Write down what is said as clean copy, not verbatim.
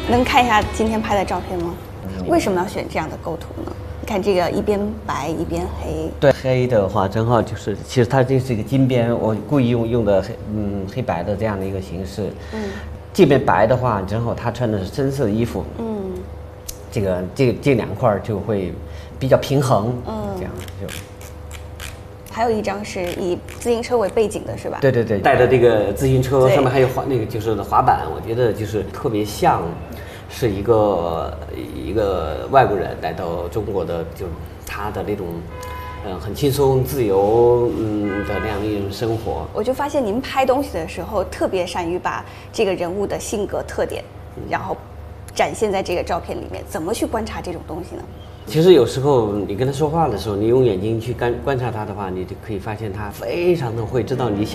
能看一下今天拍的照片吗？为什么要选这样的构图呢？你看这个一边白一边黑。 对，黑的话正好就是，其实它这是一个金边，我故意用的黑白的这样的一个形式。这边白的话，正好他穿的是深色的衣服。这两块就会比较平衡。这样就。 还有一张是以自行车为背景的，是吧？ 对，带着这个自行车，上面还有就是滑板，我觉得就是特别像，是一个外国人来到中国的，就他的那种，很轻松自由的那样一种生活。 我就发现您拍东西的时候特别善于把这个人物的性格特点，然后展现在这个照片里面。怎么去观察这种东西呢？ 其实有时候你跟他说话的时候，你用眼睛去观察他的话，你就可以发现他非常的会知道你想